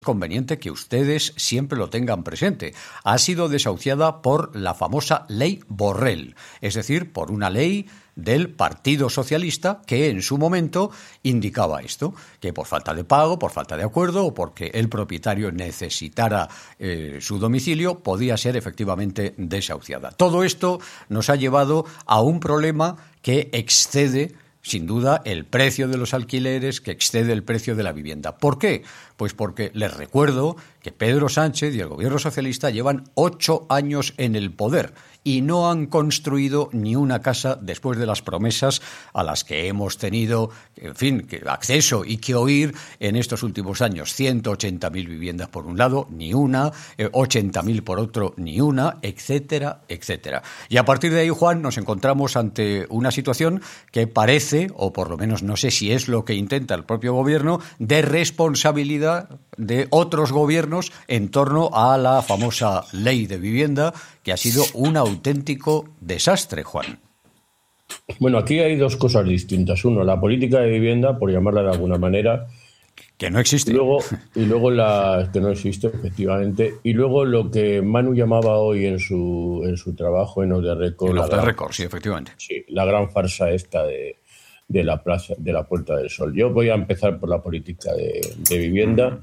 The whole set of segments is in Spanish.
conveniente que ustedes siempre lo tengan presente. Ha sido desahuciada por la famosa Ley Borrell, es decir, por una ley del Partido Socialista que en su momento indicaba esto, que por falta de pago, por falta de acuerdo o porque el propietario necesitara su domicilio, podía ser efectivamente desahuciada. Todo esto nos ha llevado a un problema que excede sin duda el precio de los alquileres, que excede el precio de la vivienda. ¿Por qué? Pues porque les recuerdo que Pedro Sánchez y el gobierno socialista llevan 8 años en el poder y no han construido ni una casa después de las promesas a las que hemos tenido, en fin, acceso y que oír en estos últimos años. 180.000 viviendas por un lado, ni una, 80.000 por otro, ni una, etcétera, etcétera. Y a partir de ahí, Juan, nos encontramos ante una situación que parece, o por lo menos no sé si es lo que intenta el propio gobierno, de responsabilidad de otros gobiernos en torno a la famosa ley de vivienda, que ha sido un auténtico desastre, Juan. Bueno, aquí hay dos cosas distintas. Uno, la política de vivienda, por llamarla de alguna manera, que no existe. Y luego la que no existe, efectivamente. Y luego lo que Manu llamaba hoy en su trabajo en Off the Record. En Off the Record, sí, efectivamente. Sí, la gran farsa esta de la plaza, de la Puerta del Sol. Yo voy a empezar por la política de vivienda.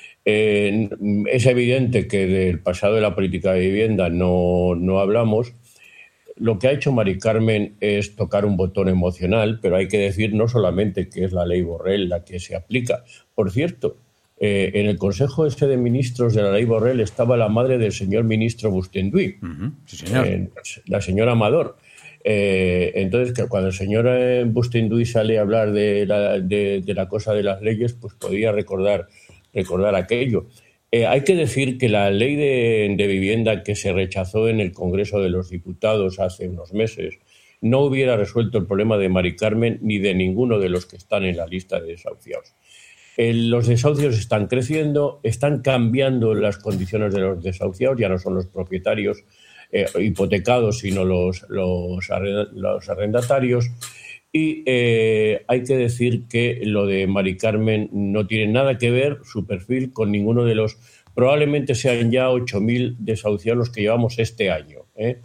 Es evidente que del pasado de la política de vivienda no hablamos. Lo que ha hecho Mari Carmen es tocar un botón emocional, pero hay que decir no solamente que es la ley Borrell la que se aplica. Por cierto, en el Consejo de Ministros de la ley Borrell estaba la madre del señor ministro Bustenduy, sí, señor. La señora Amador. Entonces, que cuando el señor Bustenduy sale a hablar de la cosa de las leyes, pues podría recordar aquello. Hay que decir que la ley de vivienda que se rechazó en el Congreso de los Diputados hace unos meses no hubiera resuelto el problema de Mari Carmen ni de ninguno de los que están en la lista de desahuciados. Los desahucios están creciendo, están cambiando las condiciones de los desahuciados, ya no son los propietarios hipotecados, sino los arrendatarios. Y hay que decir que lo de Mari Carmen no tiene nada que ver, su perfil, con ninguno de los... Probablemente sean ya 8.000 desahuciados los que llevamos este año.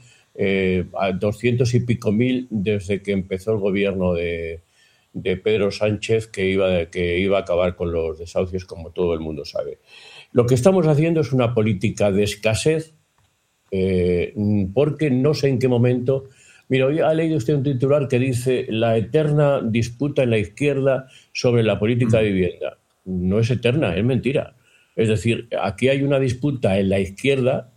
A 200 y pico mil desde que empezó el gobierno de Pedro Sánchez, que iba a acabar con los desahucios, como todo el mundo sabe. Lo que estamos haciendo es una política de escasez, porque no sé en qué momento... Mira, hoy ha leído usted un titular que dice la eterna disputa en la izquierda sobre la política de vivienda. No es eterna, es mentira. Es decir, aquí hay una disputa en la izquierda,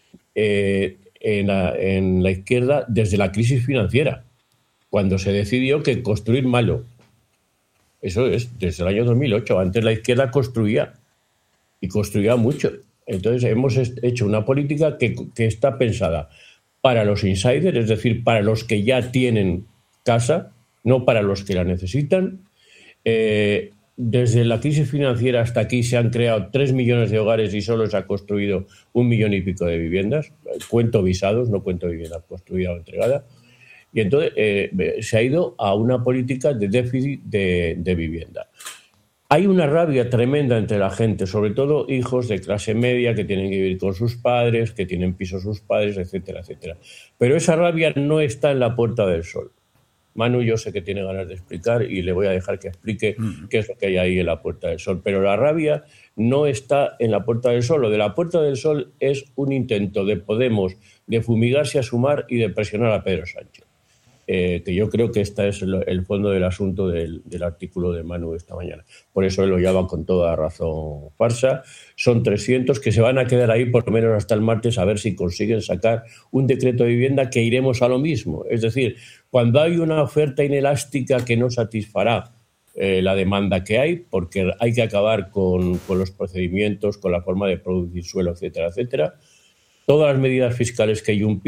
en la izquierda desde la crisis financiera, cuando se decidió que construir malo. Eso es, desde el año 2008. Antes la izquierda construía, y construía mucho. Entonces hemos hecho una política que está pensada para los insiders, es decir, para los que ya tienen casa, no para los que la necesitan. Desde la crisis financiera hasta aquí se han creado 3 millones de hogares y solo se ha construido 1 millón y pico de viviendas. Cuento visados, no cuento vivienda construida o entregada. Y entonces se ha ido a una política de déficit de vivienda. Hay una rabia tremenda entre la gente, sobre todo hijos de clase media que tienen que vivir con sus padres, que tienen pisos sus padres, etcétera, etcétera. Pero esa rabia no está en la Puerta del Sol. Manu, yo sé que tiene ganas de explicar y le voy a dejar que explique qué es lo que hay ahí en la Puerta del Sol. Pero la rabia no está en la Puerta del Sol. Lo de la Puerta del Sol es un intento de Podemos de fumigarse a Sumar y de presionar a Pedro Sánchez. Que yo creo que este es el fondo del asunto del artículo de Manu esta mañana. Por eso él lo llama con toda razón farsa. Son 300 que se van a quedar ahí por lo menos hasta el martes a ver si consiguen sacar un decreto de vivienda, que iremos a lo mismo. Es decir, cuando hay una oferta inelástica que no satisfará la demanda que hay, porque hay que acabar con los procedimientos, con la forma de producir suelo, etcétera, etcétera, todas las medidas fiscales que Junts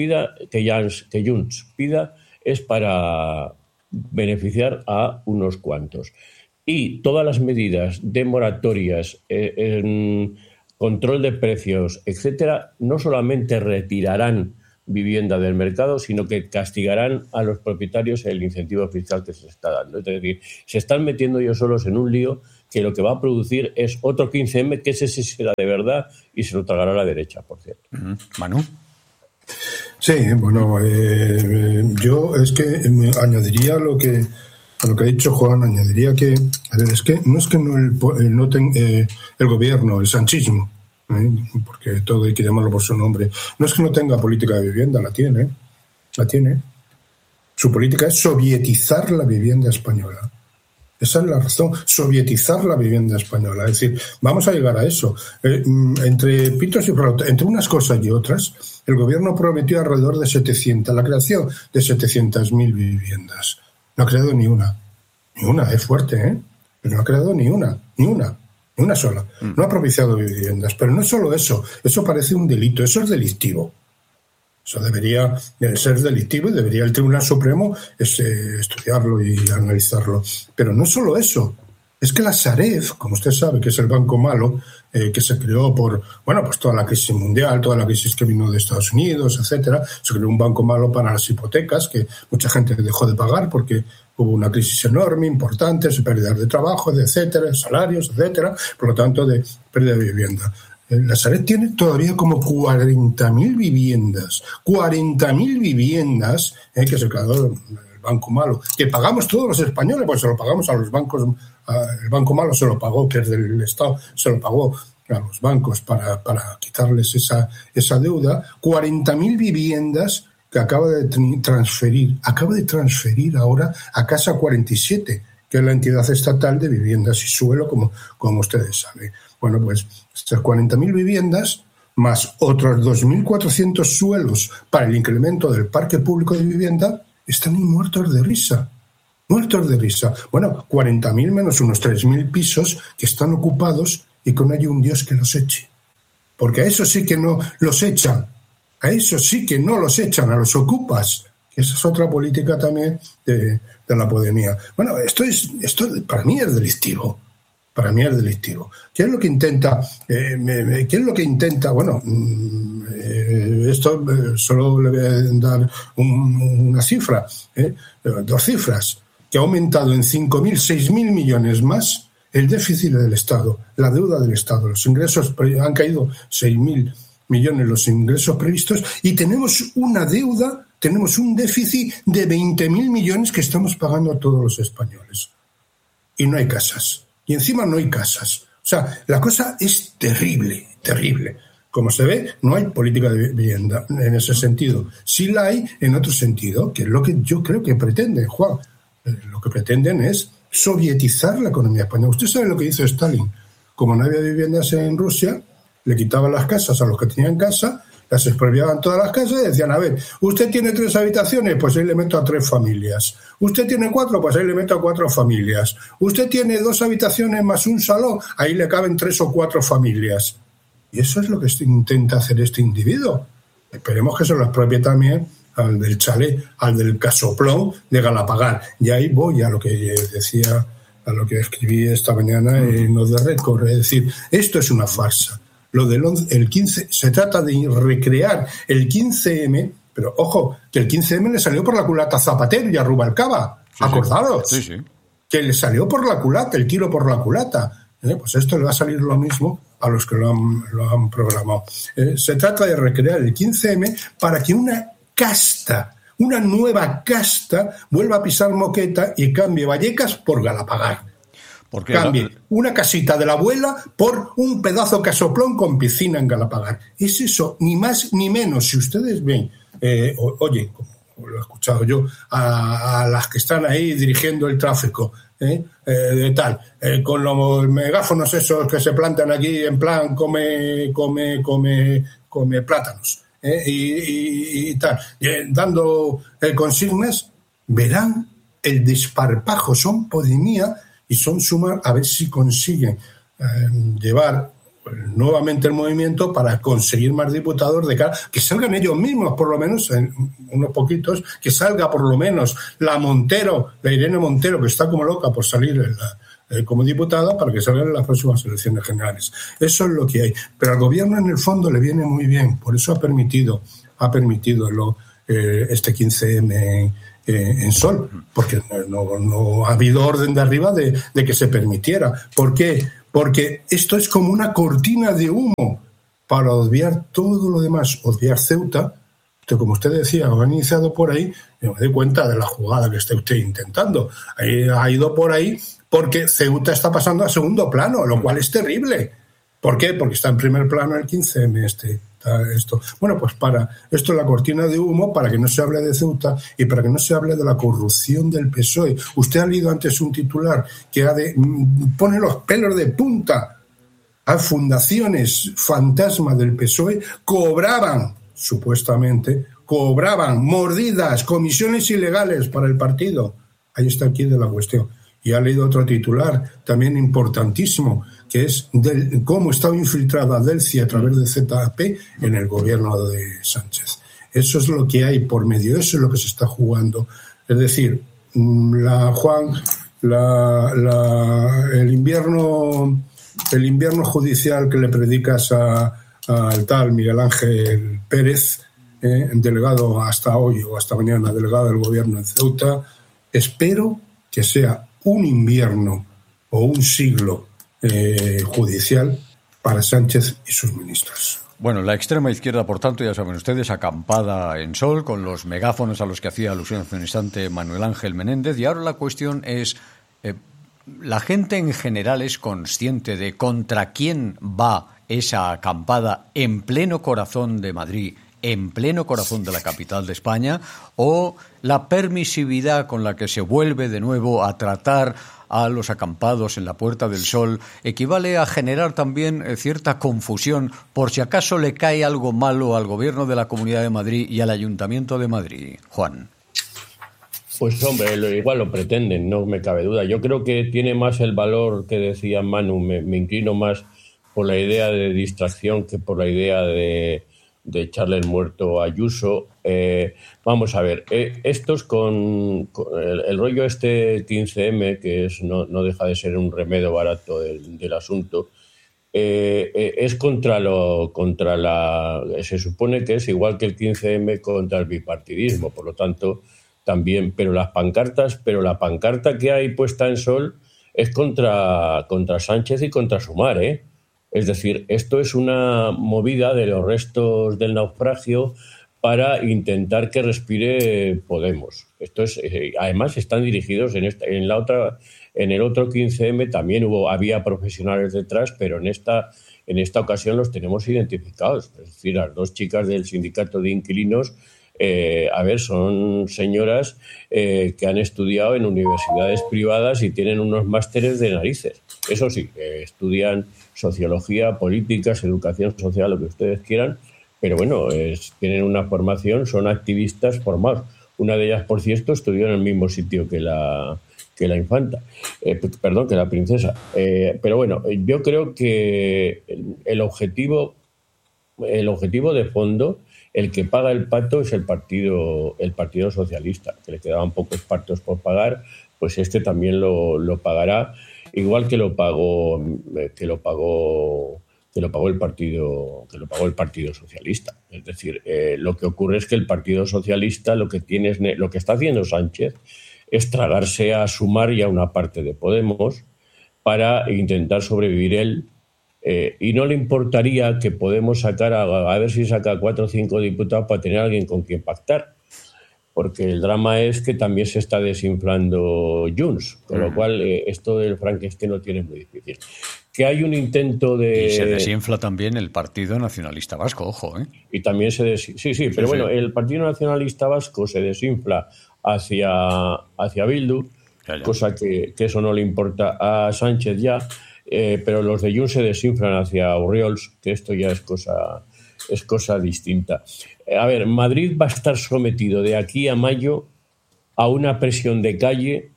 pida es para beneficiar a unos cuantos. Y todas las medidas de moratorias, en control de precios, etcétera, no solamente retirarán vivienda del mercado, sino que castigarán a los propietarios el incentivo fiscal que se está dando. Es decir, se están metiendo ellos solos en un lío que lo que va a producir es otro 15M, que ese sí será de verdad y se lo tragará la derecha, por cierto. Manu. Sí, bueno, yo es que añadiría a lo que ha dicho Juan, añadiría que, a ver, es que no el gobierno, el sanchismo, porque todo hay que llamarlo por su nombre, no es que no tenga política de vivienda, la tiene. Su política es sovietizar la vivienda española. Esa es la razón, sovietizar la vivienda española. Es decir, vamos a llegar a eso. Entre pitos y flautas, entre unas cosas y otras, el gobierno prometió alrededor de la creación de 700.000 viviendas. No ha creado ni una. Ni una, es fuerte, pero no ha creado ni una sola. No ha propiciado viviendas. Pero no es solo eso, eso parece un delito, eso es delictivo. Eso debería ser delictivo y debería el Tribunal Supremo estudiarlo y analizarlo. Pero no solo eso, es que la Sareb, como usted sabe, que es el banco malo, que se creó por, pues toda la crisis mundial, toda la crisis que vino de Estados Unidos, etcétera, se creó un banco malo para las hipotecas, que mucha gente dejó de pagar porque hubo una crisis enorme, importante, pérdidas de trabajo, etcétera, salarios, etcétera, por lo tanto, de pérdida de vivienda. La Sareb tiene todavía como 40.000 viviendas. 40.000 viviendas que se creó el banco malo. Que pagamos todos los españoles, pues se lo pagamos a los bancos. El banco malo se lo pagó, que es del Estado, se lo pagó a los bancos para quitarles esa deuda. 40.000 viviendas que acaba de transferir ahora a Casa 47, que es la entidad estatal de viviendas y suelo, como ustedes saben. Bueno, pues estas 40.000 viviendas, más otros 2.400 suelos para el incremento del parque público de vivienda, están muertos de risa. Muertos de risa. Bueno, 40.000 menos unos 3.000 pisos que están ocupados y que no hay un Dios que los eche. Porque a eso sí que no los echan. A eso sí que no los echan, a los ocupas. Esa es otra política también de la podemia. Bueno, esto para mí es delictivo. Para mí es delictivo. ¿Qué es lo que intenta? Bueno, esto solo le voy a dar una cifra, 2 cifras, que ha aumentado en 5.000, 6.000 millones más el déficit del Estado, la deuda del Estado. Los ingresos han caído 6.000 millones los ingresos previstos y tenemos una deuda, tenemos un déficit de 20.000 millones que estamos pagando a todos los españoles. Y no hay casas. Y encima no hay casas. O sea, la cosa es terrible, terrible. Como se ve, no hay política de vivienda en ese sentido. Sí la hay en otro sentido, que es lo que yo creo que pretenden, Juan. Lo que pretenden es sovietizar la economía española. Usted sabe lo que hizo Stalin. Como no había viviendas en Rusia, le quitaban las casas a los que tenían casa, las expropiaban todas las casas y decían, a ver, usted tiene 3 habitaciones, pues ahí le meto a 3 familias. Usted tiene 4, pues ahí le meto a 4 familias. Usted tiene 2 habitaciones más un salón, ahí le caben 3 o 4 familias. Y eso es lo que intenta hacer este individuo. Esperemos que se lo expropie también al del chalet, al del casoplón de Galapagar. Y ahí voy a lo que decía, a lo que escribí esta mañana en Off the Record. Es decir, esto es una farsa. Lo del el 15, se trata de recrear el 15M, pero ojo, que el 15M le salió por la culata a Zapatero y a Rubalcaba. Sí, acordaros. Sí. Que le salió por la culata, el tiro por la culata. Pues esto le va a salir lo mismo a los que lo han programado. Se trata de recrear el 15M para que una nueva casta vuelva a pisar moqueta y cambie Vallecas por Galapagar. Cambie una casita de la abuela por un pedazo casoplón con piscina en Galapagar. Es eso, ni más ni menos. Si ustedes ven, oye, como lo he escuchado yo, a las que están ahí dirigiendo el tráfico, con los megáfonos esos que se plantan aquí en plan come plátanos, y tal, dando consignas, verán el desparpajo, son podemia y son sumar a ver si consiguen llevar nuevamente el movimiento para conseguir más diputados de cara, que salgan ellos mismos, por lo menos, unos poquitos, que salga por lo menos la Irene Montero, que está como loca por salir como diputada, para que salgan en las próximas elecciones generales. Eso es lo que hay. Pero al gobierno, en el fondo, le viene muy bien, por eso ha permitido este 15M en Sol, porque no ha habido orden de arriba de que se permitiera. ¿Por qué? Porque esto es como una cortina de humo para obviar todo lo demás, obviar Ceuta, que como usted decía, lo han iniciado por ahí, me doy cuenta de la jugada que está usted intentando. Ha ido por ahí porque Ceuta está pasando a segundo plano, lo cual es terrible. ¿Por qué? Porque está en primer plano el 15M esto. Bueno, pues esto es la cortina de humo para que no se hable de Ceuta y para que no se hable de la corrupción del PSOE. Usted ha leído antes un titular que pone los pelos de punta. A fundaciones fantasma del PSOE supuestamente cobraban mordidas, comisiones ilegales para el partido. Ahí está el quid de la cuestión. Y ha leído otro titular también importantísimo, que es cómo estaba infiltrada Delcia a través de ZP en el gobierno de Sánchez. Eso es lo que hay por medio, eso es lo que se está jugando. Es decir, el invierno judicial que le predicas al tal Miguel Ángel Pérez, delegado hasta hoy o hasta mañana, delegado del gobierno en Ceuta, espero que sea un invierno o un siglo judicial para Sánchez y sus ministros. Bueno, la extrema izquierda, por tanto, ya saben ustedes, acampada en Sol, con los megáfonos a los que hacía alusión hace un instante Manuel Ángel Menéndez. Y ahora la cuestión es, ¿la gente en general es consciente de contra quién va esa acampada en pleno corazón de Madrid, en pleno corazón de la capital de España, o la permisividad con la que se vuelve de nuevo a tratar a los acampados en la Puerta del Sol equivale a generar también cierta confusión por si acaso le cae algo malo al gobierno de la Comunidad de Madrid y al Ayuntamiento de Madrid? Juan. Pues hombre, igual lo pretenden, no me cabe duda. Yo creo que tiene más el valor que decía Manu, me inclino más por la idea de distracción que por la idea de echarle el muerto a Ayuso. Vamos a ver, estos con el rollo este 15M, que no deja de ser un remedio barato del asunto, es se supone que es igual que el 15M contra el bipartidismo, por lo tanto también, pero la pancarta que hay puesta en Sol es contra Sánchez y contra Sumar, Es decir, esto es una movida de los restos del naufragio para intentar que respire Podemos. Esto es, además están dirigidos en el otro 15M también había profesionales detrás, pero en esta ocasión los tenemos identificados. Es decir, las dos chicas del sindicato de inquilinos, son señoras que han estudiado en universidades privadas y tienen unos másteres de narices. Eso sí, estudian sociología, políticas, educación social, lo que ustedes quieran, pero bueno, tienen una formación, son activistas formados. Una de ellas, por cierto, estudió en el mismo sitio que la infanta, que la princesa. Pero bueno, yo creo que el objetivo de fondo, el que paga el pato es el Partido Socialista, que le quedaban pocos patos por pagar, pues este también lo pagará, igual que lo pagó el Partido Socialista. Es decir, lo que ocurre es que el Partido Socialista lo que está haciendo Sánchez es tragarse a Sumar y a una parte de Podemos para intentar sobrevivir él. Y no le importaría que Podemos sacar a ver si saca 4 o 5 diputados para tener a alguien con quien pactar, porque el drama es que también se está desinflando Junts, con lo cual esto del Frankenstein lo tiene muy difícil. Que hay un intento de... Y se desinfla también el Partido Nacionalista Vasco, ojo, ¿eh? Y también pero bueno, el Partido Nacionalista Vasco se desinfla hacia Bildu, ya. Cosa que eso no le importa a Sánchez ya, pero los de Junts se desinflan hacia Orriols, que esto ya es cosa distinta. A ver, Madrid va a estar sometido de aquí a mayo a una presión de calle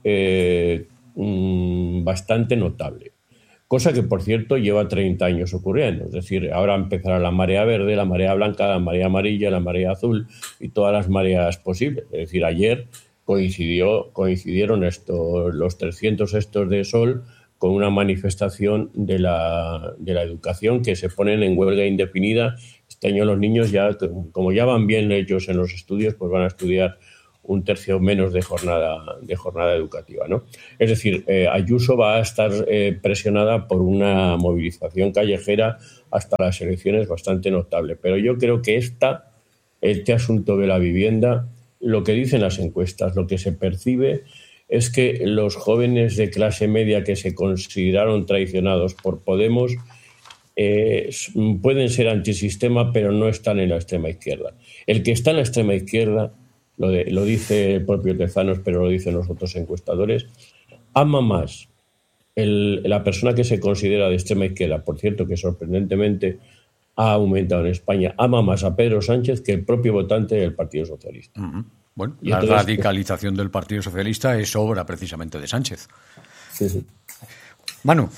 bastante notable. Cosa que, por cierto, lleva 30 años ocurriendo. Es decir, ahora empezará la marea verde, la marea blanca, la marea amarilla, la marea azul y todas las mareas posibles. Es decir, ayer coincidieron los 300 estos de Sol con una manifestación de la educación, que se ponen en huelga indefinida. Este año los niños ya, como ya van bien ellos en los estudios, pues van a estudiar un tercio menos de jornada educativa, ¿no? Es decir, Ayuso va a estar presionada por una movilización callejera hasta las elecciones bastante notable. Pero yo creo que este asunto de la vivienda, lo que dicen las encuestas, lo que se percibe es que los jóvenes de clase media que se consideraron traicionados por Podemos pueden ser antisistema, pero no están en la extrema izquierda. El que está en la extrema izquierda, lo dice el propio Tezanos, pero lo dicen los otros encuestadores, ama más la persona que se considera de extrema izquierda, por cierto que sorprendentemente ha aumentado en España, ama más a Pedro Sánchez que el propio votante del Partido Socialista. Uh-huh. Bueno, y la radicalización del Partido Socialista es obra precisamente de Sánchez. Sí. Manu.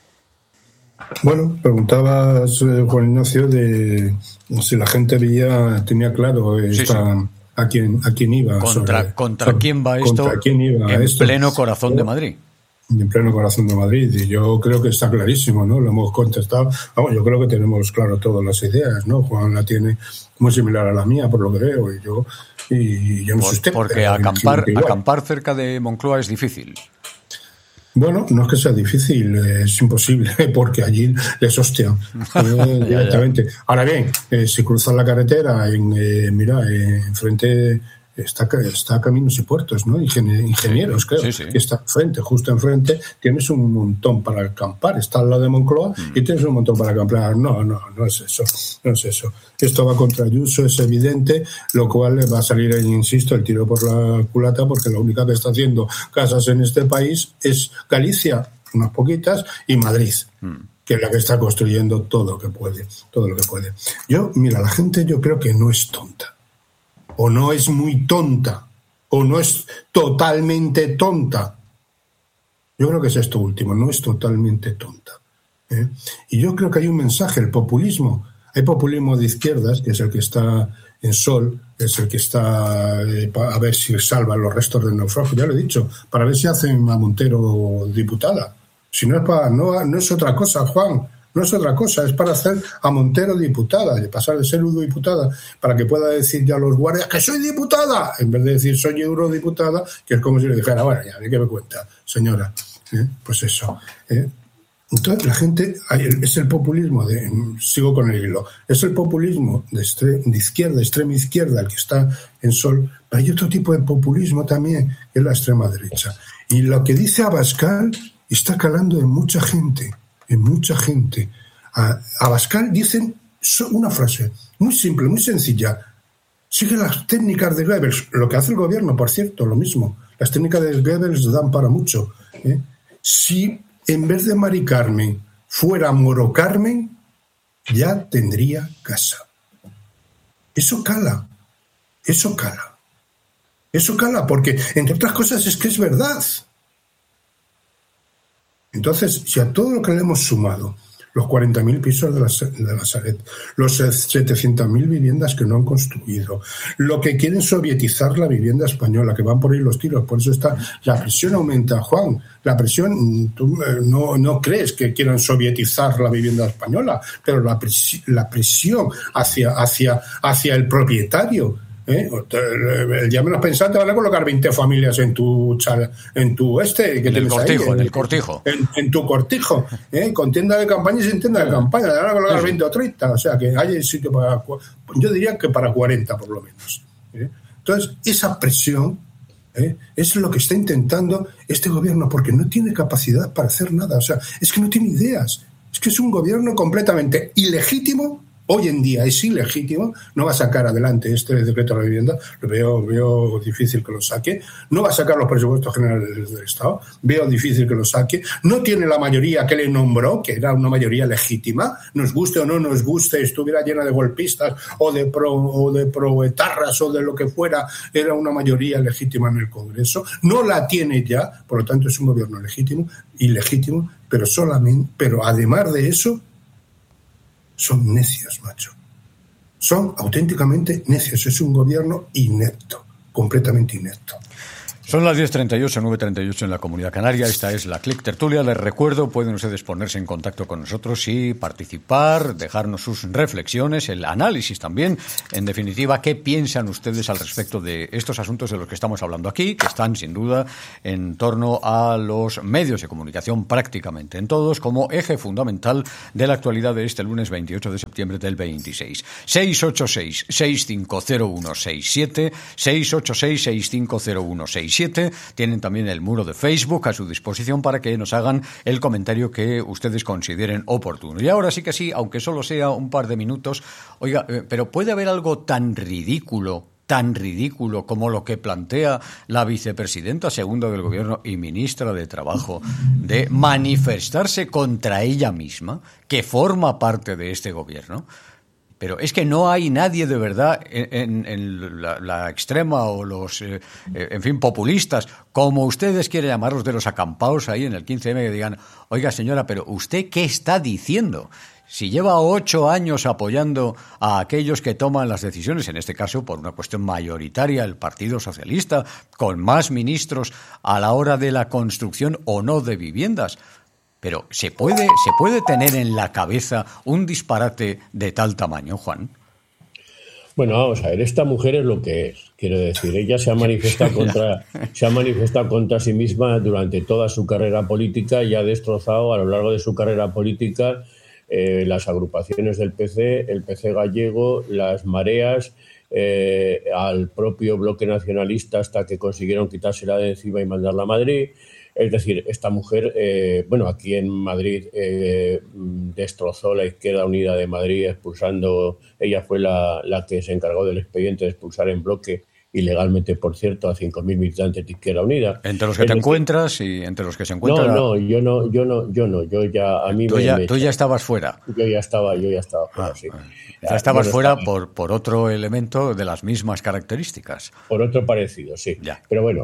Bueno, preguntabas, Juan Ignacio, de si la gente tenía claro a quién iba. ¿Contra quién va esto? ¿Contra quién iba en esto? Pleno corazón de Madrid. En pleno corazón de Madrid. Y yo creo que está clarísimo, ¿no? Lo hemos contestado. Vamos, yo creo que tenemos claro todas las ideas, ¿no? Juan la tiene muy similar a la mía, por lo que veo, y yo no sé usted. Porque acampar cerca de Moncloa es difícil. Bueno, no es que sea difícil, es imposible, porque allí les hostian directamente. Ahora bien, si cruzan la carretera, enfrente está Caminos y Puertos, ¿no? Ingenieros, creo, que está justo enfrente, tienes un montón para acampar. Está al lado de Moncloa y tienes un montón para acampar. No es eso. Esto va contra Ayuso, es evidente, lo cual le va a salir, insisto, el tiro por la culata, porque la única que está haciendo casas en este país es Galicia, unas poquitas, y Madrid, que es la que está construyendo todo lo que puede. La gente yo creo que no es tonta. O no es muy tonta, o no es totalmente tonta. Yo creo que es esto último, no es totalmente tonta. Y yo creo que hay un mensaje, el populismo. Hay populismo de izquierdas, que es el que está en Sol, es el que está a ver si salvan los restos del naufragio, ya lo he dicho, para ver si hacen a Montero diputada. Si no es no es otra cosa, Juan. No es otra cosa, es para hacer a Montero diputada, de pasar de ser eurodiputada, para que pueda decir ya a los guardias que soy diputada, en vez de decir soy eurodiputada, que es como si le dijera, bueno, ya, ¿qué me cuenta, señora? Pues eso. Entonces la gente, es el populismo, sigo con el hilo, es el populismo de izquierda, extrema izquierda, el que está en Sol, pero hay otro tipo de populismo también, que es la extrema derecha. Y lo que dice Abascal está calando en mucha gente. A Abascal dicen una frase muy simple, muy sencilla: sigue las técnicas de Goebbels. Lo que hace el gobierno, por cierto, lo mismo. Las técnicas de Goebbels dan para mucho. Si en vez de Mari Carmen fuera Moro Carmen, ya tendría casa. Eso cala porque, entre otras cosas, es que es verdad. Entonces, si a todo lo que le hemos sumado, los 40.000 pisos de la Sareb, los 700.000 viviendas que no han construido, lo que quieren sovietizar la vivienda española, que van por ahí los tiros, por eso la presión aumenta, Juan. La presión, tú no crees que quieran sovietizar la vivienda española, pero la presión hacia el propietario. Ya menos pensar, te van a colocar 20 familias en tu que en el cortijo, en tu cortijo, con tienda de campaña y sin tienda de campaña, te van a colocar 20 o 30, o sea que hay sitio yo diría que para 40 por lo menos. Entonces esa presión es lo que está intentando este gobierno, porque no tiene capacidad para hacer nada, o sea, es que no tiene ideas, es que es un gobierno completamente ilegítimo. Hoy en día es ilegítimo, no va a sacar adelante este decreto de la vivienda, lo veo difícil que lo saque, no va a sacar los presupuestos generales del Estado, veo difícil que lo saque, no tiene la mayoría que le nombró, que era una mayoría legítima, nos guste o no nos guste, estuviera llena de golpistas o de proetarras o de lo que fuera, era una mayoría legítima en el Congreso, no la tiene ya, por lo tanto es un gobierno ilegítimo, pero además de eso, son necios, macho. Son auténticamente necios. Es un gobierno inepto, completamente inepto. Son las 10:38, 9:38 en la Comunidad Canaria. Esta es la Clic Tertulia. Les recuerdo, pueden ustedes ponerse en contacto con nosotros y participar, dejarnos sus reflexiones, el análisis también. En definitiva, ¿qué piensan ustedes al respecto de estos asuntos de los que estamos hablando aquí? Que están, sin duda, en torno a los medios de comunicación prácticamente en todos, como eje fundamental de la actualidad de este lunes 28 de septiembre del 26. 686-650167, 686-650167. Tienen también el muro de Facebook a su disposición para que nos hagan el comentario que ustedes consideren oportuno. Y ahora sí que sí, aunque solo sea un par de minutos, oiga, pero ¿puede haber algo tan ridículo como lo que plantea la vicepresidenta segunda del Gobierno y ministra de Trabajo, de manifestarse contra ella misma, que forma parte de este Gobierno? Pero es que no hay nadie de verdad en la extrema o los, en fin, populistas, como ustedes quieren llamarlos, de los acampados ahí en el 15M, que digan, oiga señora, pero ¿usted qué está diciendo? Si lleva 8 años apoyando a aquellos que toman las decisiones, en este caso por una cuestión mayoritaria, el Partido Socialista, con más ministros a la hora de la construcción o no de viviendas. Pero ¿se puede tener en la cabeza un disparate de tal tamaño, Juan? Bueno, vamos a ver, esta mujer es lo que es, quiero decir, ella se ha manifestado contra sí misma durante toda su carrera política y ha destrozado a lo largo de su carrera política las agrupaciones del PC, el PC gallego, las mareas, al propio bloque nacionalista, hasta que consiguieron quitársela de encima y mandarla a Madrid. Es decir, esta mujer, aquí en Madrid destrozó la Izquierda Unida de Madrid expulsando, ella fue la que se encargó del expediente de expulsar en bloque, ilegalmente, por cierto, a 5.000 militantes de Izquierda Unida. ¿Entre los que encuentras y entre los que se encuentran? No, yo no, yo ya, a mí tú ya estabas fuera. Yo ya estaba fuera, sí. Ya estabas fuera por otro elemento de las mismas características. Por otro parecido, sí. Ya. Pero bueno,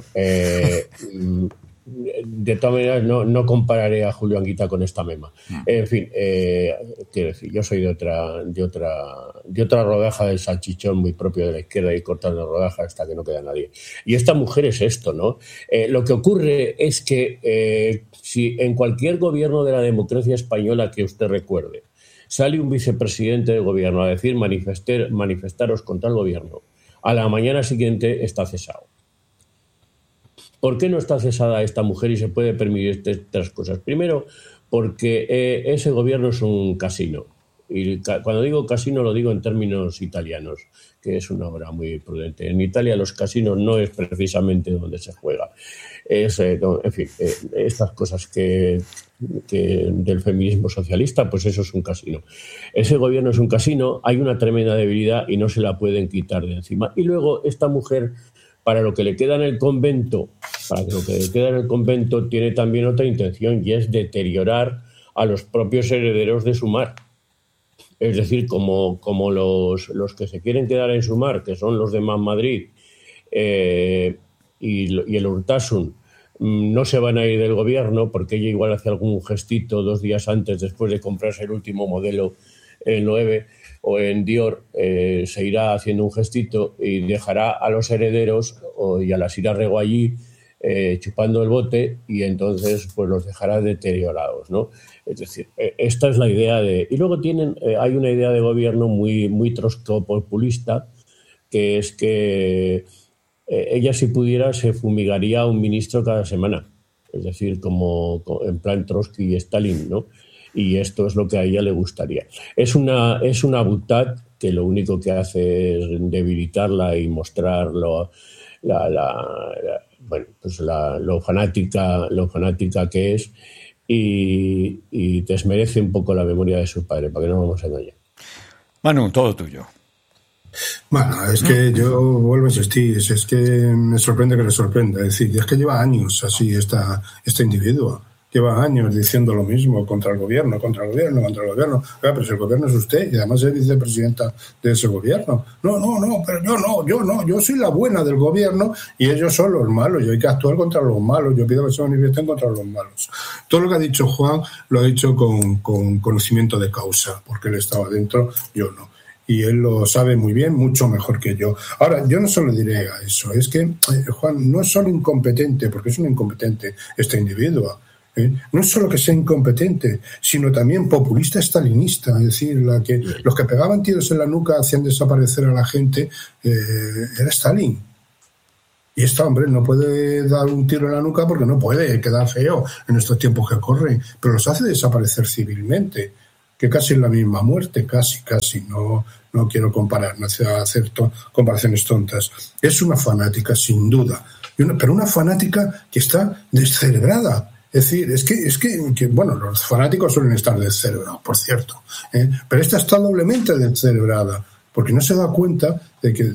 de todas maneras no compararé a Julio Anguita con esta mema. En fin, quiero decir, yo soy de otra rodaja del salchichón muy propio de la izquierda, y cortando rodajas hasta que no queda nadie. Y esta mujer es esto, ¿no? Lo que ocurre es que si en cualquier gobierno de la democracia española que usted recuerde sale un vicepresidente del gobierno a decir manifestaros contra el gobierno, a la mañana siguiente está cesado. ¿Por qué no está cesada esta mujer y se puede permitir estas cosas? Primero, porque ese gobierno es un casino. Y cuando digo casino lo digo en términos italianos, que es una obra muy prudente. En Italia los casinos no es precisamente donde se juega. En fin, estas cosas que del feminismo socialista, pues eso es un casino. Ese gobierno es un casino, hay una tremenda debilidad y no se la pueden quitar de encima. Y luego esta mujer, para lo que le queda en el convento, tiene también otra intención, y es deteriorar a los propios herederos de Sumar. Es decir, como los que se quieren quedar en Sumar, que son los de Más Madrid y el Urtasun, no se van a ir del gobierno, porque ella igual hace algún gestito 2 días antes, después de comprarse el último modelo, el 9, o en Dior, se irá haciendo un gestito y dejará a los herederos y a las Irarrego allí chupando el bote, y entonces pues los dejará deteriorados, ¿no? Es decir, esta es la idea de... Y luego hay una idea de gobierno muy trotskopopulista, que es que ella, si pudiera, se fumigaría a un ministro cada semana, es decir, como en plan Trotsky y Stalin, ¿no? Y esto es lo que a ella le gustaría. Es una butad que lo único que hace es debilitarla y mostrar lo fanática que es, y desmerece un poco la memoria de su padre, para que no vamos a engañar. Manu, todo tuyo. Bueno, es que yo vuelvo a insistir, es que me sorprende que le sorprenda. Es decir, es que lleva años así este individuo. Lleva años diciendo lo mismo contra el gobierno. Pero si el gobierno es usted, y además es vicepresidenta de ese gobierno. No, pero yo soy la buena del gobierno y ellos son los malos, y hay que actuar contra los malos. Yo pido que se manifiesten contra los malos. Todo lo que ha dicho Juan lo ha dicho con conocimiento de causa, porque él estaba dentro, yo no. y él lo sabe muy bien, mucho mejor que yo. Ahora, yo no solo diré a eso, es que Juan no es solo incompetente, porque es un incompetente este individuo, no es solo que sea incompetente, sino también populista estalinista, es decir, los que pegaban tiros en la nuca hacían desaparecer a la gente, era Stalin. Y este hombre no puede dar un tiro en la nuca porque no puede, queda feo en estos tiempos que corren, pero los hace desaparecer civilmente, que casi es la misma muerte, casi, no quiero comparar, no hacer comparaciones tontas. Es una fanática, sin duda, pero una fanática que está descerebrada. Es decir, es que bueno, los fanáticos suelen estar descerebrados, por cierto, pero esta está doblemente descerebrada, porque no se da cuenta de que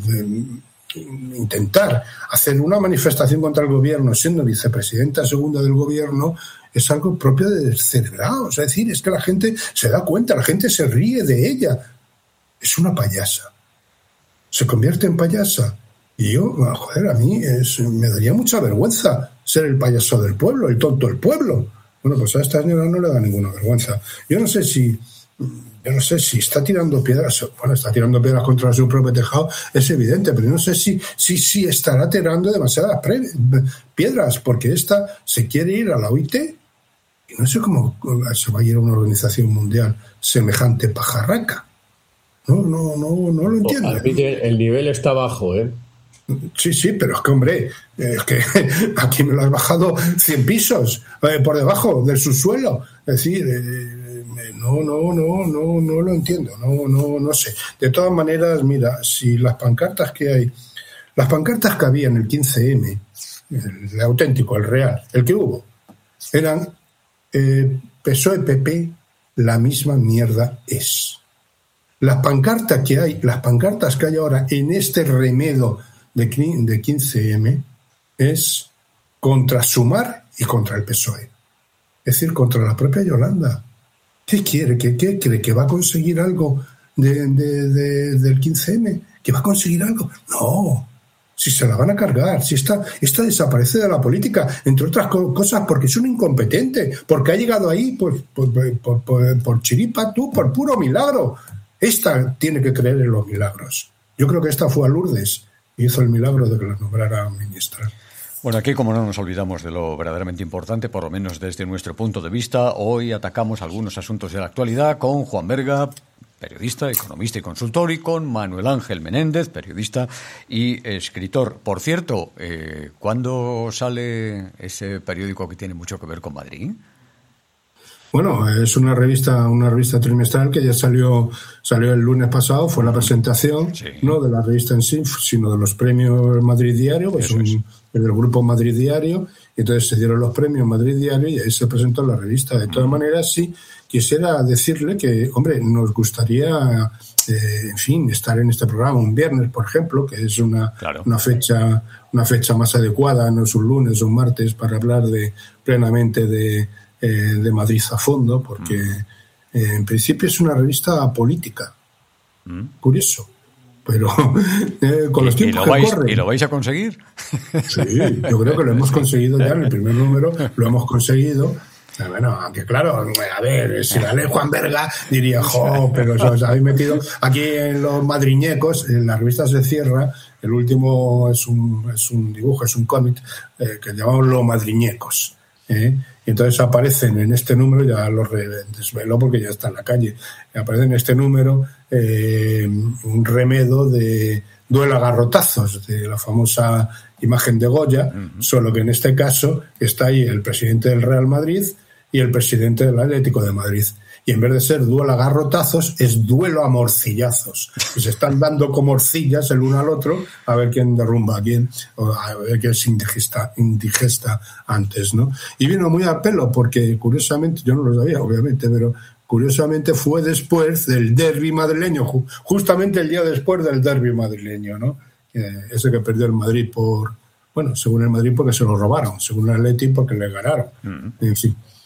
intentar hacer una manifestación contra el gobierno siendo vicepresidenta segunda del gobierno es algo propio de descerebrados. Es decir, es que la gente se da cuenta, la gente se ríe de ella. Es una payasa. Se convierte en payasa. Y yo, joder, a mí me daría mucha vergüenza ser el payaso del pueblo, el tonto del pueblo. Bueno, pues a esta señora no le da ninguna vergüenza. Yo no sé si está tirando piedras. Bueno, está tirando piedras contra su propio tejado, es evidente, pero no sé si estará tirando demasiadas piedras, porque esta se quiere ir a la OIT y no sé cómo se va a ir a una organización mundial semejante pajarraca. No lo entiendo. El nivel está bajo, ¿eh? Sí, pero es que, hombre, es que aquí me lo has bajado 100 pisos por debajo del subsuelo. Es decir, no lo entiendo, no sé. De todas maneras, mira, si las pancartas que había en el 15M, el auténtico, el real, el que hubo, eran PSOE-PP, la misma mierda es. Las pancartas que hay ahora en este remedo de 15M es contra Sumar y contra el PSOE. Es decir, contra la propia Yolanda. ¿Qué quiere? ¿Qué cree? ¿Que va a conseguir algo del 15M? ¿Que va a conseguir algo? No. Si se la van a cargar, si esta desaparece de la política, entre otras cosas porque es un incompetente, porque ha llegado ahí por chiripa, por puro milagro. Esta tiene que creer en los milagros. Yo creo que esta fue a Lourdes y hizo el milagro de que la nombrara ministra. Bueno, aquí como no nos olvidamos de lo verdaderamente importante, por lo menos desde nuestro punto de vista, hoy atacamos algunos asuntos de la actualidad con Juan Berga, periodista, economista y consultor, y con Manuel Ángel Menéndez, periodista y escritor. Por cierto, ¿cuándo sale ese periódico que tiene mucho que ver con Madrid? Bueno, es una revista trimestral que ya salió el lunes pasado, fue la presentación, sí, no de la revista en sí, sino de los premios Madrid Diario, que son del grupo Madrid Diario, y entonces se dieron los premios Madrid Diario y ahí se presentó la revista. De todas maneras, sí, quisiera decirle que, hombre, nos gustaría, en fin, estar en este programa un viernes, por ejemplo, que es una fecha más adecuada, no es un lunes o un martes, para hablar plenamente de Madrid a fondo, porque en principio es una revista política. Curioso. Pero con los tiempos que corren... ¿Y lo vais a conseguir? Sí, yo creo que lo hemos conseguido ya en el primer número, lo hemos conseguido. Bueno, aunque claro, a ver, si la lee Juan Berga diría, pero os habéis metido aquí en los madriñecos, en la revista se cierra, el último es un dibujo, es un cómic que llamamos Los Madriñecos. Y entonces aparecen en este número, ya lo desvelo porque ya está en la calle, aparece en este número un remedo de duelo a garrotazos, de la famosa imagen de Goya, solo que en este caso está ahí el presidente del Real Madrid y el presidente del Atlético de Madrid. Y en vez de ser duelo a garrotazos, es duelo a morcillazos. Y se están dando como morcillas el uno al otro a ver quién derrumba a quién, o a ver quién se indigesta antes, ¿no? Y vino muy a pelo porque, curiosamente, yo no lo sabía, obviamente, pero curiosamente fue después del derbi madrileño, justamente el día después del derbi madrileño, ¿no? Ese que perdió el Madrid según el Madrid porque se lo robaron, según el Atleti porque le ganaron. En fin.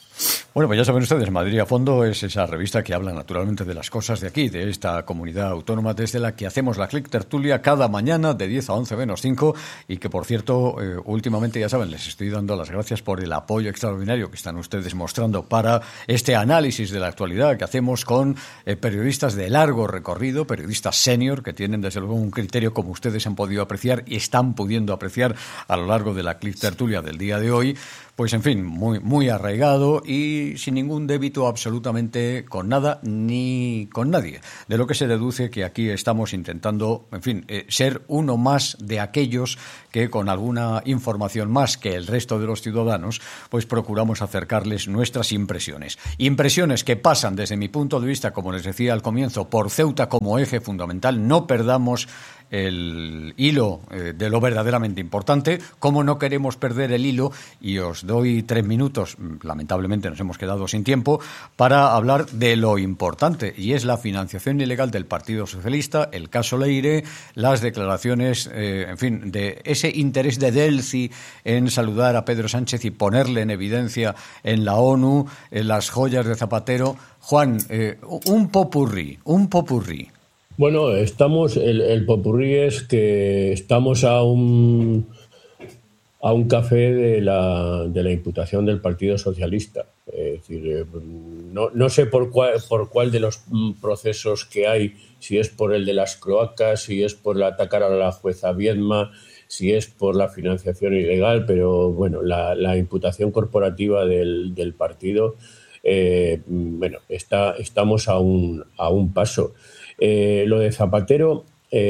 Bueno, pues ya saben ustedes, Madrid a Fondo es esa revista que habla naturalmente de las cosas de aquí, de esta comunidad autónoma desde la que hacemos la Click Tertulia cada mañana de 10 a 11 menos 5 y que, por cierto, últimamente, ya saben, les estoy dando las gracias por el apoyo extraordinario que están ustedes mostrando para este análisis de la actualidad que hacemos con periodistas de largo recorrido, periodistas senior que tienen desde luego un criterio como ustedes han podido apreciar y están pudiendo apreciar a lo largo de la Click Tertulia del día de hoy. Pues en fin, muy arraigado y sin ningún débito absolutamente con nada ni con nadie. De lo que se deduce que aquí estamos intentando, en fin, ser uno más de aquellos que con alguna información más que el resto de los ciudadanos, pues procuramos acercarles nuestras impresiones. Impresiones que pasan desde mi punto de vista, como les decía al comienzo, por Ceuta como eje fundamental. No perdamos el hilo de lo verdaderamente importante, como no queremos perder el hilo, y os doy 3 minutos, lamentablemente nos hemos quedado sin tiempo, para hablar de lo importante, y es la financiación ilegal del Partido Socialista, el caso Leire, las declaraciones, en fin, de ese interés de Delcy en saludar a Pedro Sánchez y ponerle en evidencia en la ONU, las joyas de Zapatero. Juan, un popurrí. Bueno, el popurrí es que estamos a un café de la imputación del Partido Socialista. Es decir, no sé por cuál de los procesos que hay, si es por el de las cloacas, si es por atacar a la jueza Viedma, si es por la financiación ilegal, pero bueno, la imputación corporativa del partido, estamos a un paso. Lo de Zapatero,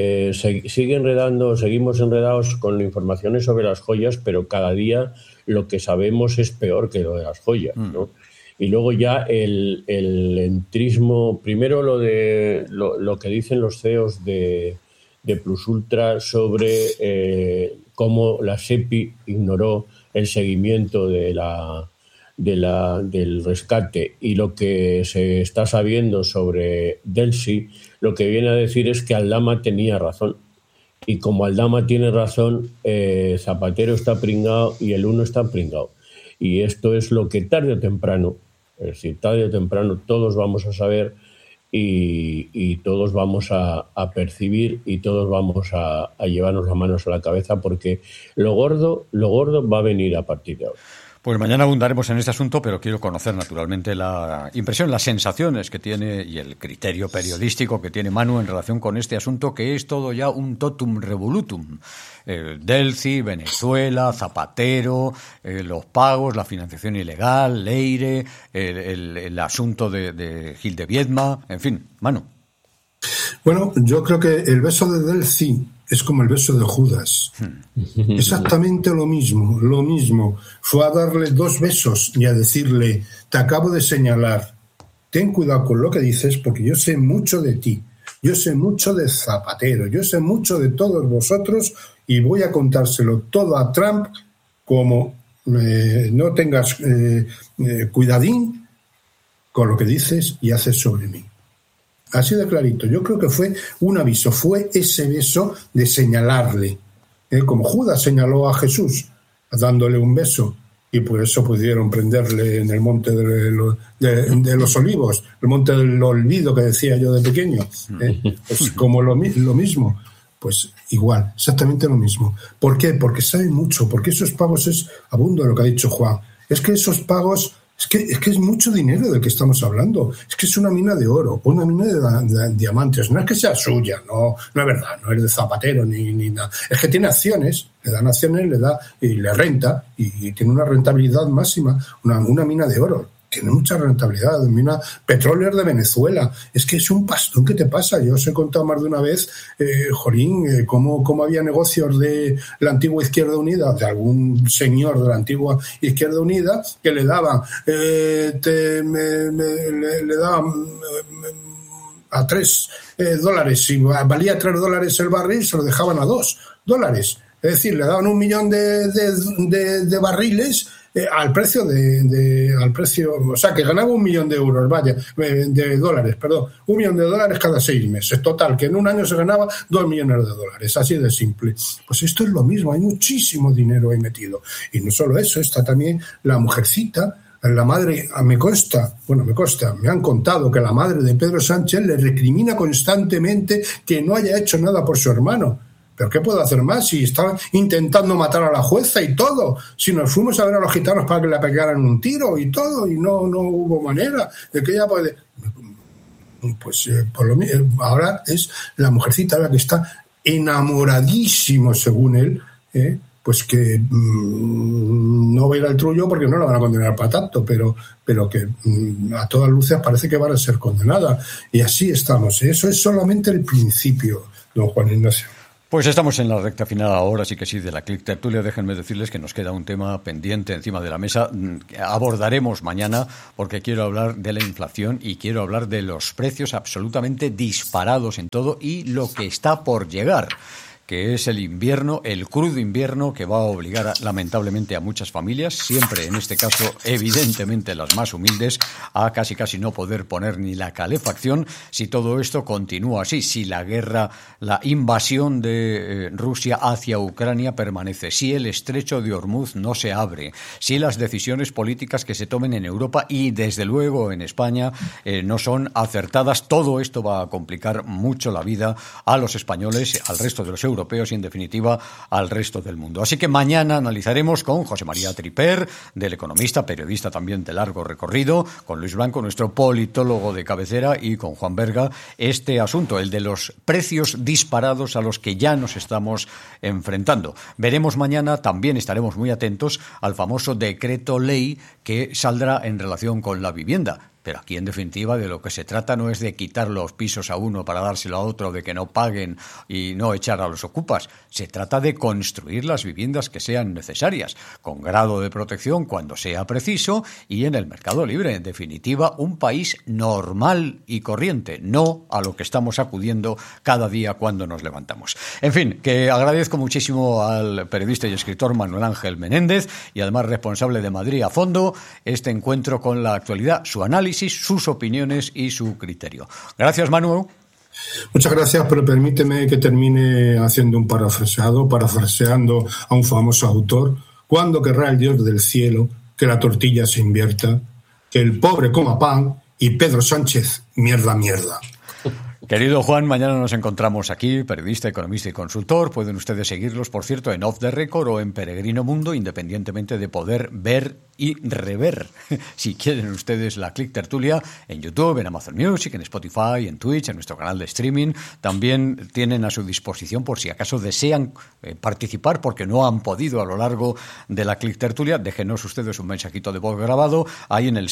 seguimos enredados con informaciones sobre las joyas, pero cada día lo que sabemos es peor que lo de las joyas, ¿no? Y luego ya el entrismo, primero lo que dicen los CEOs de Plus Ultra sobre cómo la SEPI ignoró el seguimiento del rescate, y lo que se está sabiendo sobre Delcy, lo que viene a decir es que Aldama tenía razón, y como Aldama tiene razón, Zapatero está pringado y el uno está pringado, y esto es lo que tarde o temprano todos vamos a saber y todos vamos a percibir, y todos vamos a llevarnos las manos a la cabeza, porque lo gordo va a venir a partir de ahora. Pues mañana abundaremos en este asunto, pero quiero conocer naturalmente la impresión, las sensaciones que tiene y el criterio periodístico que tiene Manu en relación con este asunto, que es todo ya un totum revolutum. Delcy, Venezuela, Zapatero, los pagos, la financiación ilegal, Leire, el asunto de Gil de Viedma, en fin, Manu. Bueno, yo creo que el beso de Delcy es como el beso de Judas. Exactamente lo mismo. Fue a darle 2 besos y a decirle: te acabo de señalar, ten cuidado con lo que dices, porque yo sé mucho de ti, yo sé mucho de Zapatero, yo sé mucho de todos vosotros, y voy a contárselo todo a Trump, como no tengas cuidadín con lo que dices y haces sobre mí. Así de clarito. Yo creo que fue un aviso, fue ese beso de señalarle, como Judas señaló a Jesús, dándole un beso, y por eso pudieron prenderle en el monte de los olivos, el monte del olvido que decía yo de pequeño. Pues como lo mismo, pues igual, exactamente lo mismo. ¿Por qué? Porque sabe mucho, porque esos pagos abundo lo que ha dicho Juan. Es que esos pagos... Es que es mucho dinero del que estamos hablando. Es que es una mina de oro, una mina de diamantes. No es que sea suya, no es verdad, no es de Zapatero ni nada. Es que tiene acciones, le dan acciones, y le renta, y tiene una rentabilidad máxima, una mina de oro. Tiene mucha rentabilidad, mina petróleo de Venezuela. Es que es un pastón que te pasa. Yo os he contado más de una vez, cómo había negocios de la antigua Izquierda Unida, de algún señor de la antigua Izquierda Unida, que le daban le daban a $3, si valía $3 el barril, se lo dejaban a $2. Es decir, le daban 1 millón de barriles al precio o sea, que ganaba 1 millón de euros, de dólares, perdón, $1 millón cada 6 meses. Total, que en un año se ganaba $2 millones, así de simple. Pues esto es lo mismo, hay muchísimo dinero ahí metido. Y no solo eso, está también la mujercita La madre, me han contado que la madre de Pedro Sánchez le recrimina constantemente que no haya hecho nada por su hermano. ¿Pero qué puedo hacer más si estaba intentando matar a la jueza y todo? Si nos fuimos a ver a los gitanos para que le pegaran un tiro y todo, y no hubo manera de que ella puede... Pues ahora es la mujercita la que está enamoradísimo, según él, pues que no va a ir al trullo porque no la van a condenar para tanto, pero que a todas luces parece que van a ser condenadas. Y así estamos. Eso es solamente el principio, don Juan Ignacio. Pues estamos en la recta final ahora, sí que sí, de la Click Tertulia. Déjenme decirles que nos queda un tema pendiente encima de la mesa. Abordaremos mañana porque quiero hablar de la inflación y quiero hablar de los precios absolutamente disparados en todo y lo que está por llegar, que es el invierno, el crudo invierno que va a obligar lamentablemente a muchas familias, siempre en este caso evidentemente las más humildes, a casi no poder poner ni la calefacción si todo esto continúa así, si la guerra, la invasión de Rusia hacia Ucrania permanece, si el estrecho de Hormuz no se abre, si las decisiones políticas que se tomen en Europa y desde luego en España no son acertadas. Todo esto va a complicar mucho la vida a los españoles, al resto de los europeos y en definitiva al resto del mundo. Así que mañana analizaremos con José María Triper, del Economista, periodista también de largo recorrido, con Luis Blanco, nuestro politólogo de cabecera, y con Juan Berga, este asunto, el de los precios disparados a los que ya nos estamos enfrentando. Veremos mañana, también estaremos muy atentos al famoso decreto ley que saldrá en relación con la vivienda. Pero aquí, en definitiva, de lo que se trata no es de quitar los pisos a uno para dárselo a otro, de que no paguen y no echar a los ocupas. Se trata de construir las viviendas que sean necesarias, con grado de protección cuando sea preciso y en el mercado libre. En definitiva, un país normal y corriente, no a lo que estamos acudiendo cada día cuando nos levantamos. En fin, que agradezco muchísimo al periodista y escritor Manuel Ángel Menéndez y además responsable de Madrid a fondo este encuentro con la actualidad, su análisis, sus opiniones y su criterio. Gracias, Manu. Muchas gracias, pero permíteme que termine haciendo un parafraseando a un famoso autor. ¿Cuándo querrá el Dios del cielo que la tortilla se invierta, que el pobre coma pan y Pedro Sánchez mierda? Querido Juan, mañana nos encontramos aquí, periodista, economista y consultor. Pueden ustedes seguirlos, por cierto, en Off the Record o en Peregrino Mundo, independientemente de poder ver y rever, si quieren ustedes, la Click Tertulia en YouTube, en Amazon Music, en Spotify, en Twitch, en nuestro canal de streaming. También tienen a su disposición, por si acaso desean participar porque no han podido a lo largo de la Click Tertulia, déjenos ustedes un mensajito de voz grabado ahí en el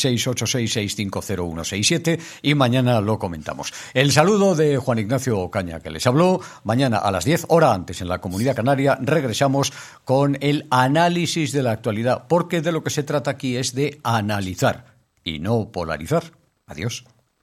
686-650-167 y mañana lo comentamos. El saludo de Juan Ignacio Ocaña, que les habló. Mañana a las 10, hora antes, en la Comunidad Canaria, regresamos con el análisis de la actualidad, porque de lo que se trata aquí es de analizar y no polarizar. Adiós.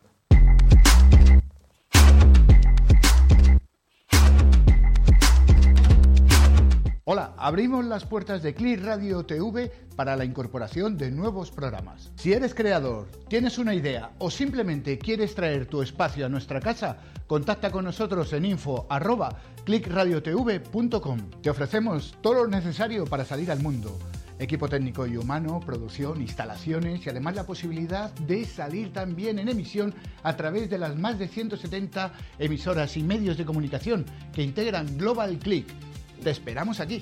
Hola, abrimos las puertas de Click Radio TV para la incorporación de nuevos programas. Si eres creador, tienes una idea o simplemente quieres traer tu espacio a nuestra casa, contacta con nosotros en info@clickradiotv.com. Te ofrecemos todo lo necesario para salir al mundo. Equipo técnico y humano, producción, instalaciones y además la posibilidad de salir también en emisión a través de las más de 170 emisoras y medios de comunicación que integran Global Click. Te esperamos aquí.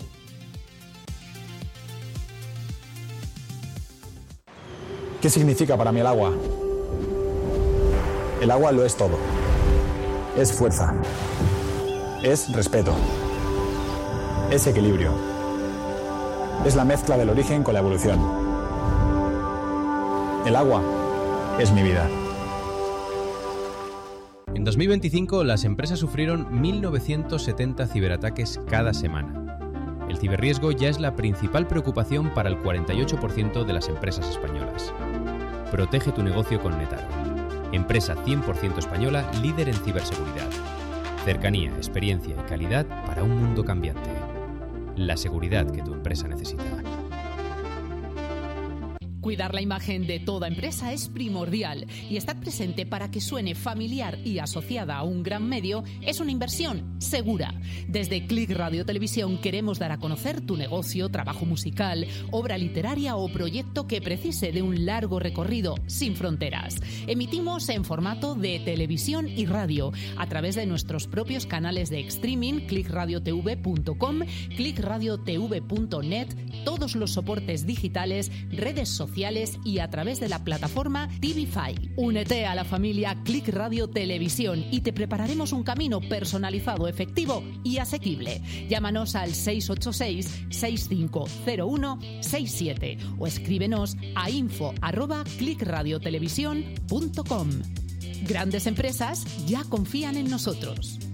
¿Qué significa para mí el agua? El agua lo es todo. Es fuerza. Es respeto. Es equilibrio. Es la mezcla del origen con la evolución. El agua es mi vida. En 2025, las empresas sufrieron 1.970 ciberataques cada semana. El ciberriesgo ya es la principal preocupación para el 48% de las empresas españolas. Protege tu negocio con Netaro. Empresa 100% española, líder en ciberseguridad. Cercanía, experiencia y calidad para un mundo cambiante. La seguridad que tu empresa necesita. Cuidar la imagen de toda empresa es primordial y estar presente para que suene familiar y asociada a un gran medio es una inversión segura. Desde Click Radio Televisión queremos dar a conocer tu negocio, trabajo musical, obra literaria o proyecto que precise de un largo recorrido sin fronteras. Emitimos en formato de televisión y radio a través de nuestros propios canales de streaming, clickradiotv.com, clickradiotv.net, todos los soportes digitales, redes sociales y a través de la plataforma TVFi. Únete a la familia Click Radio Televisión y te prepararemos un camino personalizado, efectivo y asequible. Llámanos al 686-6501-67 o escríbenos a info@clickradiotelevision.com. Grandes empresas ya confían en nosotros.